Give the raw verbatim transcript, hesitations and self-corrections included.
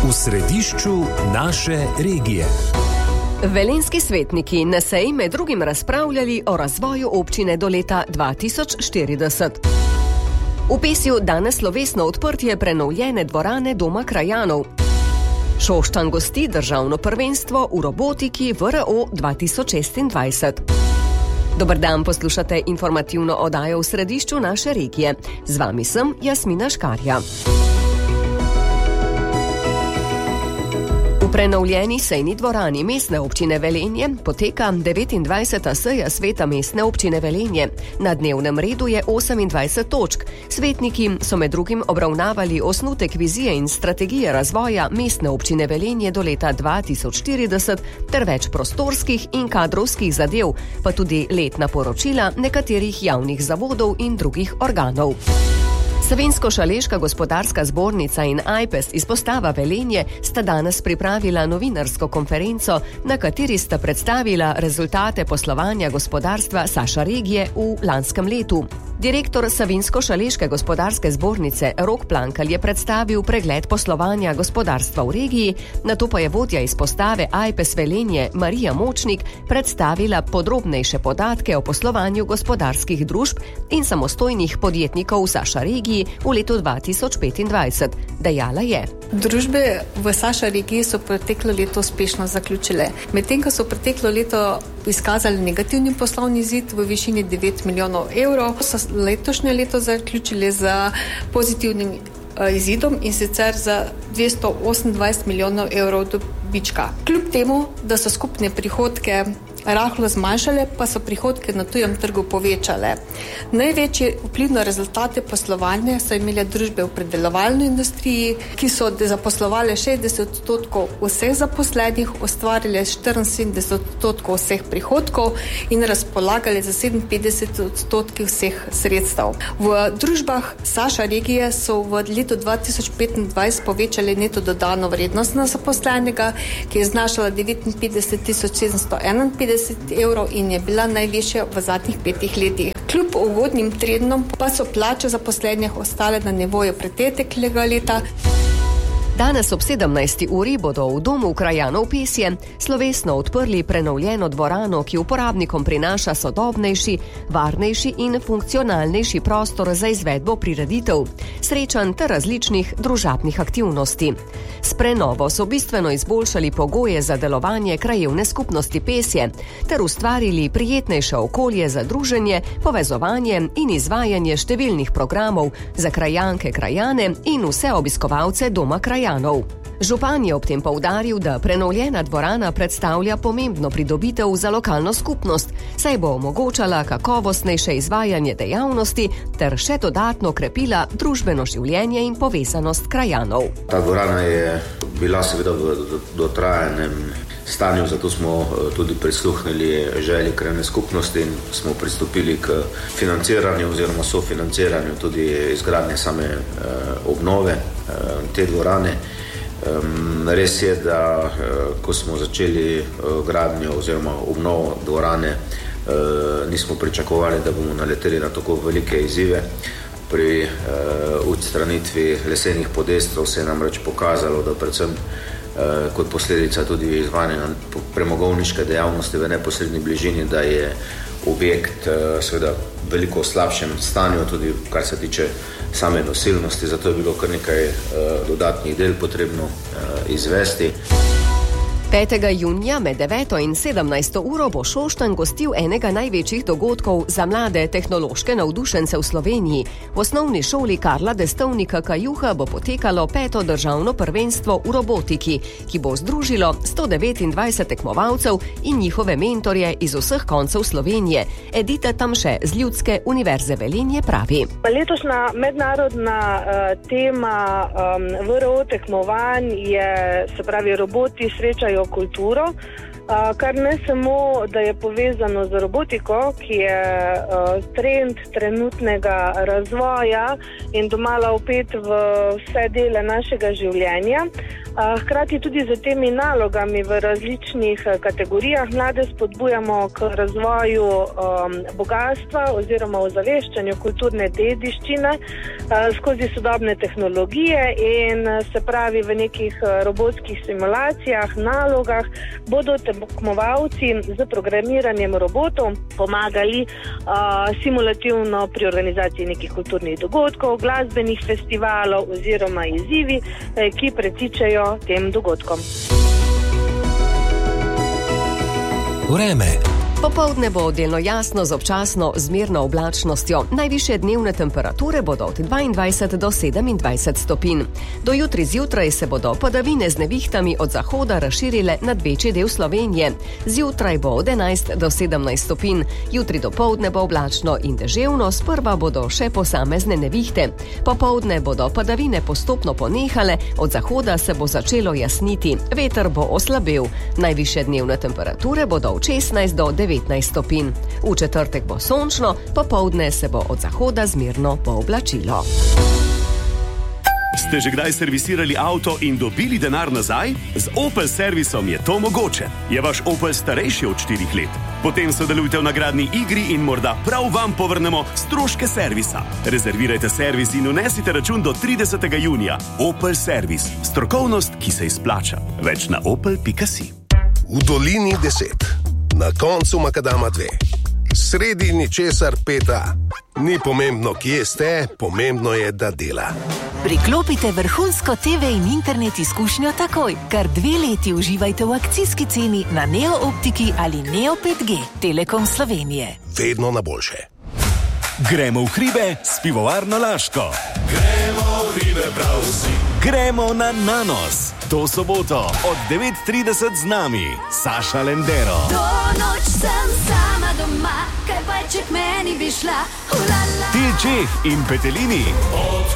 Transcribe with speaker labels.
Speaker 1: V središču naše regije.
Speaker 2: Velenjski svetniki na seji med drugim razpravljali o razvoju občine do leta dva tisoč štirideset. V Pesju danes slovesno odprtje prenovljene dvorane Doma krajanov. Šoštanj gosti državno prvenstvo v robotiki V R O dva tisoč šestindvajset. Dober dan, poslušate informativno oddajo v središču naše regije. Z vami sem Jasmina Škarja. V prenovljeni sejni dvorani Mestne občine Velenje poteka devetindvajseta seja sveta Mestne občine Velenje. Na dnevnem redu je osemindvajset točk. Svetniki so med drugim obravnavali osnutek vizije in strategije razvoja Mestne občine Velenje do leta dva tisoč štirideset ter več prostorskih in kadrovskih zadev, pa tudi letna poročila nekaterih javnih zavodov in drugih organov. Savinjsko-šaleška gospodarska zbornica in Ajpes izpostava Velenje sta danes pripravila novinarsko konferenco, na kateri sta predstavila rezultate poslovanja gospodarstva Saša regije v lanskem letu. Direktor Savinjsko-šaleške gospodarske zbornice Rok Plankal je predstavil pregled poslovanja gospodarstva v regiji, nato pa je vodja izpostave Ajpes Velenje Marija Močnik predstavila podrobnejše podatke o poslovanju gospodarskih družb in samostojnih podjetnikov v Saša regiji v letu dva tisoč petindvajset. Dejala je:
Speaker 3: Družbe v Saša regiji so preteklo leto uspešno zaključile. Medtem ko so preteklo leto izkazali negativni poslovni izid v višini devet milijonov evrov, so letošnje leto zaključili z pozitivnim izidom in sicer za dvesto osemindvajset milijonov evrov dobička. Kljub temu, da so skupne prihodke rahlo zmanjšale, pa so prihodke na tujem trgu povečale. Največji vpliv na rezultate poslovanja so imele družbe v predelovalni industriji, ki so zaposlovale šestdeset odstotkov vseh zaposlenih, ustvarile štiriinsedemdeset odstotkov vseh prihodkov in razpolagali za sedeminpetdeset odstotkov vseh sredstev. V družbah Saša regije so v letu dva tisoč petindvajset povečali neto dodano vrednost na zaposlenega, ki je znašala devetinpetdeset tisoč sedemsto enainpetdeset evrov in je bila najvišja v zadnjih petih letih. Kljub ugodnim trendom pa so plače zaposlenih ostale na nivoju preteklega leta.
Speaker 2: Danes ob sedemnajsti uri bodo v Domu krajanov Pesje slovesno odprli prenovljeno dvorano, ki uporabnikom prinaša sodobnejši, varnejši in funkcionalnejši prostor za izvedbo prireditev, srečanj ter različnih družabnih aktivnosti. S prenovo so bistveno izboljšali pogoje za delovanje krajevne skupnosti Pesje ter ustvarili prijetnejše okolje za druženje, povezovanje in izvajanje številnih programov za krajanke, krajane in vse obiskovalce Doma krajanov. Župan je ob tem poudaril, da prenovljena dvorana predstavlja pomembno pridobitev za lokalno skupnost, saj bo omogočala kakovostnejše izvajanje dejavnosti ter še dodatno krepila družbeno življenje in povezanost krajanov.
Speaker 4: Ta dvorana je bila seveda v dotrajanem stanju, zato smo tudi prisluhnili želji krajevne skupnosti in smo pristopili k financiranju oziroma sofinanciranju tudi izgradnje same eh, obnove eh, te dvorane. Um, res je, da uh, ko smo začeli uh, gradnjo oziroma obnovo dvorane, uh, nismo pričakovali, da bomo naleteli na tako velike izzive. Pri uh, odstranitvi lesenih podestrov se je namreč pokazalo, da predvsem uh, kot posledica tudi izvajanja premogovniške dejavnosti v neposredni bližini, da je objekt uh, seveda veliko slabšem stanju, tudi kar se tiče same nosilnosti, zato je bilo kar nekaj uh, dodatnih del potrebno uh, izvesti.
Speaker 2: petega junija med deveto in sedemnajsto uro bo Šoštanj gostil enega največjih dogodkov za mlade tehnološke navdušence v Sloveniji. V osnovni šoli Karla Destovnika Kajuha bo potekalo peto državno prvenstvo v robotiki, ki bo združilo sto devetindvajset tekmovalcev in njihove mentorje iz vseh koncev Slovenije. Edita Tamše z Ljudske univerze Velenje pravi:
Speaker 5: Letošnja mednarodna uh, tema um, V R O tekmovanj je, se pravi, roboti srečajo kulturo, kar ne samo, da je povezano z robotiko, ki je trend trenutnega razvoja in domala vpet v vse dele našega življenja, Hkrati tudi z temi nalogami v različnih kategorijah mlade spodbujamo k razvoju um, bogatstva oziroma ozaveščanju kulturne dediščine uh, skozi sodobne tehnologije in se pravi v nekih robotskih simulacijah, nalogah bodo tekmovalci z programiranjem robotov pomagali uh, simulativno pri organizaciji nekih kulturnih dogodkov, glasbenih festivalov oziroma izzivi, eh, ki pretičejo tem dogodkom.
Speaker 1: Vreme.
Speaker 2: Popoldne bo delno jasno z občasno zmerno oblačnostjo. Najvišje dnevne temperature bodo od dvaindvajset do sedemindvajset stopinj. Do jutri zjutraj se bodo padavine z nevihtami od zahoda razširile nad večji del Slovenije. Zjutraj bo od enajst do sedemnajst stopinj. Jutri dopoldne bo oblačno in deževno, sprva bodo še posamezne nevihte. Popoldne bodo padavine postopno ponehale, od zahoda se bo začelo jasniti. Veter bo oslabel. Najvišje dnevne temperature bodo od šestnajst do devetnajst stopinj. V četrtek bo sončno, popoldne se bo od zahoda zmerno pooblačilo.
Speaker 6: Ste že kdaj servisirali avto in dobili denar nazaj? Z Opel servisom je to mogoče. Je vaš Opel starejši od štirih let? Potem sodelujte v nagradni igri in morda prav vam povrnemo stroške servisa. Rezervirajte servis in unesite račun do tridesetega junija. Opel servis. Strokovnost, ki se izplača. Več na opel pika si.
Speaker 7: V dolini deset. Na koncu makadama dve. Sredi ničesar peta. Ni pomembno, kje ste, pomembno je, da dela.
Speaker 8: Priklopite vrhunsko te ve in internet izkušnjo takoj. Kar dve leti uživajte v akcijski ceni na Neo Optiki ali Neo pet G. Telekom Slovenije.
Speaker 7: Vedno na boljše.
Speaker 6: Gremo v hribe s pivovarno Laško. Gremo v hribe prav vsi. Gremo na Nanos. To soboto od devet trideset z nami, Saša Lendero.
Speaker 9: To noč sem sama doma, kaj pa če k meni bi šla. Ulala.
Speaker 6: Til Čeh in Petelini.